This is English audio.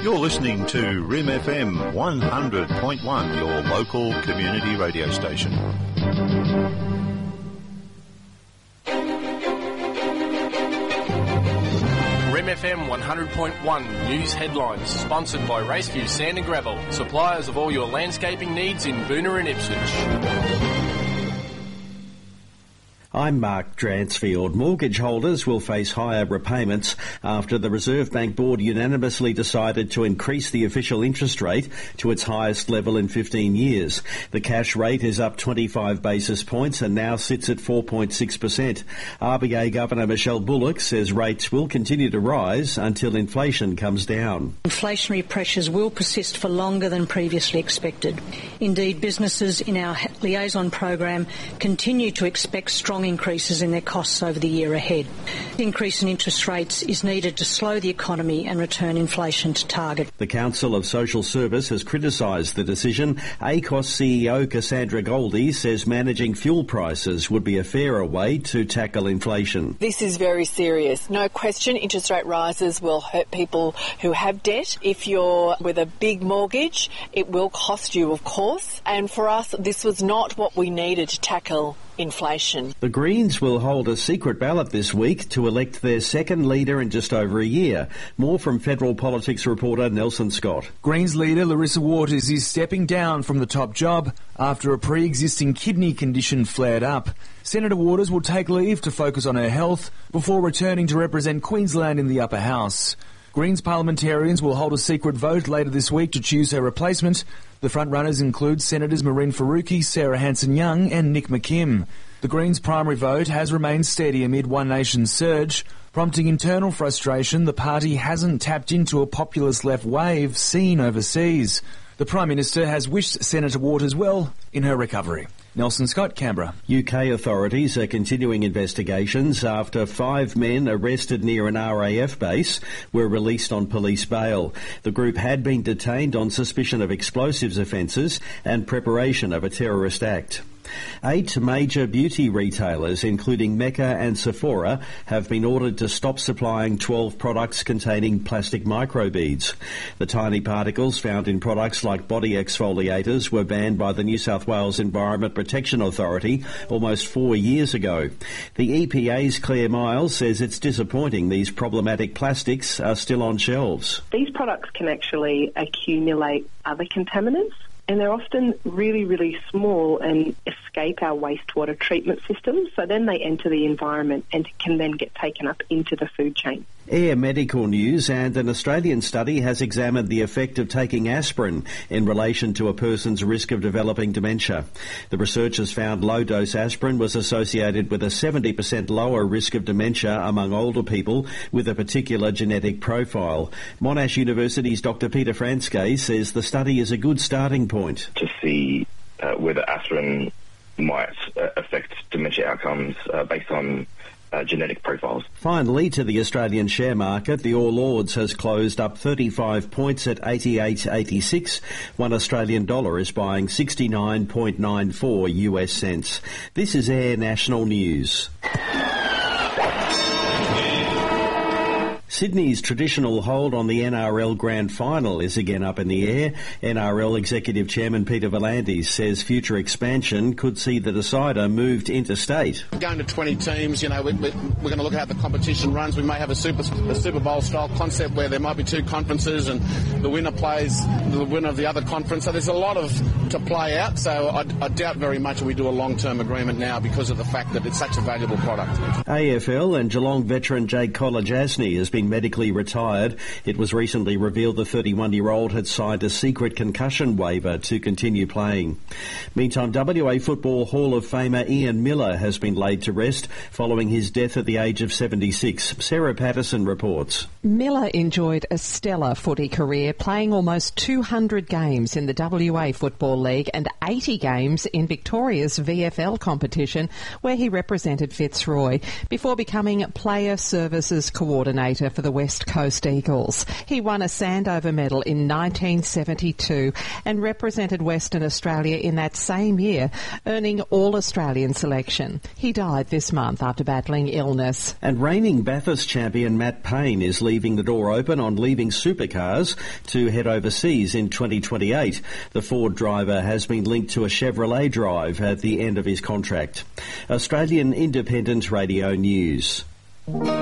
You're listening to RIM FM 100.1, your local community radio station. RIM FM 100.1 News Headlines, sponsored by Raceview Sand and Gravel, suppliers of all your landscaping needs in Boonah and Ipswich. I'm Mark Dransfield. Mortgage holders will face higher repayments after the Reserve Bank Board unanimously decided to increase the official interest rate to its highest level in 15 years. The cash rate is up 25 basis points and now sits at 4.6%. RBA Governor Michelle Bullock says rates will continue to rise until inflation comes down. Inflationary pressures will persist for longer than previously expected. Indeed, businesses in our liaison program continue to expect strong increases in their costs over the year ahead. The increase in interest rates is needed to slow the economy and return inflation to target. The Council of Social Service has criticised the decision. ACOS CEO Cassandra Goldie says managing fuel prices would be a fairer way to tackle inflation. This is very serious. No question, interest rate rises will hurt people who have debt. If you're with a big mortgage, it will cost you, of course. And for us, this was not what we needed to tackle inflation. The Greens will hold a secret ballot this week to elect their second leader in just over a year. More from federal politics reporter Nelson Scott. Greens leader Larissa Waters is stepping down from the top job after a pre-existing kidney condition flared up. Senator Waters will take leave to focus on her health before returning to represent Queensland in the upper house. Greens parliamentarians will hold a secret vote later this week to choose her replacement. The front-runners include Senators Maureen Faruqi, Sarah Hanson-Young and Nick McKim. The Greens' primary vote has remained steady amid One Nation's surge. Prompting internal frustration, the party hasn't tapped into a populist left wave seen overseas. The Prime Minister has wished Senator Waters well in her recovery. Nelson Scott, Canberra. UK authorities are continuing investigations after 5 men arrested near an RAF base were released on police bail. The group had been detained on suspicion of explosives offences and preparation of a terrorist act. 8 major beauty retailers, including Mecca and Sephora, have been ordered to stop supplying 12 products containing plastic microbeads. The tiny particles found in products like body exfoliators were banned by the New South Wales Environment Protection Authority almost 4 years ago. The EPA's Claire Miles says it's disappointing these problematic plastics are still on shelves. These products can actually accumulate other contaminants, and they're often really, really small and escape our wastewater treatment systems, so then they enter the environment and can then get taken up into the food chain. Air Medical News, and an Australian study has examined the effect of taking aspirin in relation to a person's risk of developing dementia. The researchers found low-dose aspirin was associated with a 70% lower risk of dementia among older people with a particular genetic profile. Monash University's Dr. Peter Franske says the study is a good starting point. To see whether aspirin might affect dementia outcomes based on genetic profiles. Finally, to the Australian share market, the All Ords has closed up 35 points at 88.86. One Australian dollar is buying 69.94 US cents. This is Air National News. Sydney's traditional hold on the NRL Grand Final is again up in the air. NRL Executive Chairman Peter V'landys says future expansion could see the decider moved interstate. Going to 20 teams, we're going to look at how the competition runs. We may have a Super Bowl-style concept where there might be 2 conferences and the winner plays the winner of the other conference. So there's a lot to play out. So I doubt very much we do a long-term agreement now because of the fact that it's such a valuable product. AFL and Geelong veteran Jake Kolodjasny has been medically retired. It was recently revealed the 31-year-old had signed a secret concussion waiver to continue playing. Meantime, WA Football Hall of Famer Ian Miller has been laid to rest following his death at the age of 76. Sarah Patterson reports. Miller enjoyed a stellar footy career, playing almost 200 games in the WA Football League and 80 games in Victoria's VFL competition, where he represented Fitzroy, before becoming Player Services Coordinator for for the West Coast Eagles. He won a Sandover medal in 1972 and represented Western Australia in that same year, earning All-Australian selection. He died this month after battling illness. And reigning Bathurst champion Matt Payne is leaving the door open on leaving supercars to head overseas in 2028. The Ford driver has been linked to a Chevrolet drive at the end of his contract. Australian Independent Radio News.